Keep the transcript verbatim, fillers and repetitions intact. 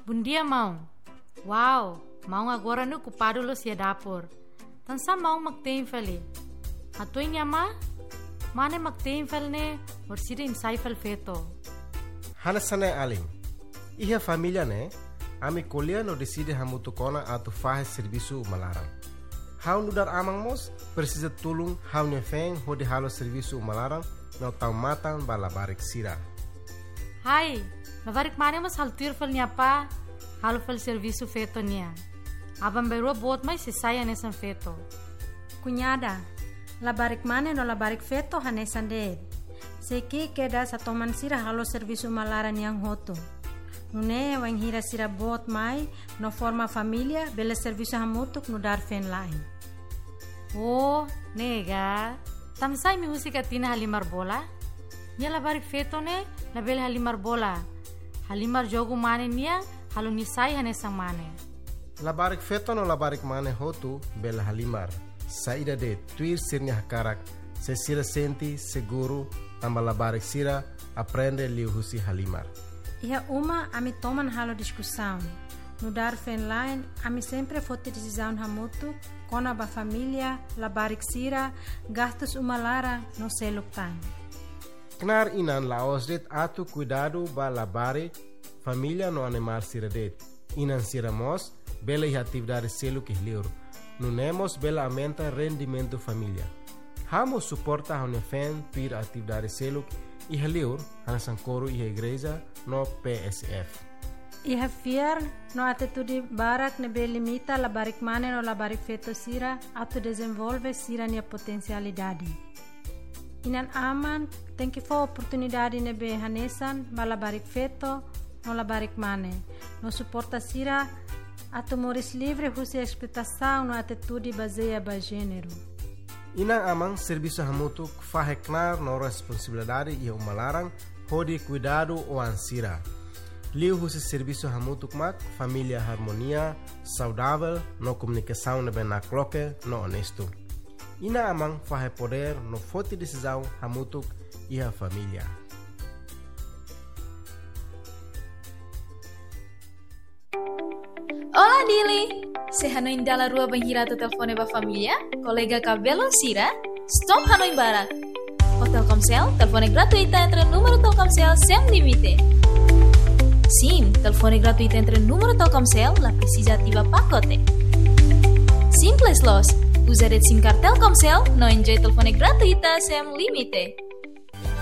Bom dia, mão. Uau, mão agora no ocupado lo sia dapur. Tansa mão magteenfeli. Atu inyama? Mane magteenfelne orsida insaifel feto. Hanasane aling. Iha família né? Ami colher no decide hamutu kona atu faz serviço malaram. Hau nudar amang mos precisa tulung hau nefeng hodi halo serviço malaram no tau matan bala barik sira. Hai, labarik mane mas haltir fel niapa halo fel serviço feto nia. Abang beru bot mai se saya nesan feto. Cunhada, labarik mane no labarik feto hanesan de. Seki keda sa toman sira halo serviço malaran yang hoto. Nune wang hira sira bot mai no forma família bela serviço hamutuk no dar fen lain. Oh, nega. Tamsay mi musika tina halimar bola? Nia labarik feto ne label halimar bola. Halimar jogo mane nia halo nisay hanesang mane. Labarik feto no labarik mane hotu bela halimar. Saída de tuir sirnya hakarak se sira senti seguro tamba labarik sira aprende liu husi halimar. Iha uma ami toman halo discussão. No dar fen line, ami sempre fote decisão hamutu, kona ba família, labarik sira, gastos uma lara no seluk tan. Knar inan laos det atu cuidado ba labare família no animal sira det. Inan sira mos, bela iha atividade seluk ihliur. No nemos bela aumenta rendimento família. Hamo suporta hone fen pir atividade seluk ihliur, hanasan coro iha igreja no P S F. Iha fiar no atitude barak nebe limita labarik mane no labarik feto sira atu desenvolve sira nia potencialidade. Inan aman tem que for oportunidade nebe hanesan ba labarik feto no labarik mane. No suporta sira atu moris livre husi expectação no atitude baseia ba gênero. Inang amang serviço hamutuk faheknar no responsabilidade e umalarang hodi cuidado o ansira. Liu husi serviço hamutuk mak família harmonia, saudável, no comunicação nebe na cloque, no honesto. Ina amang fahe poder no forte decisão hamutuk e a família. Olá, Dili! Se Hanoi dala rua banhira tu telefone ba família, colega cabelo sira, stop Hanoi Barak. O Telkomsel, telefone gratuita entre número Telkomsel sem limite. Sim, telefone gratuito entre número Telkomsel, la precisa ativa pacote. Simples los, usa red SIM card Telkomsel, no enjoy telefone gratuita sem limite.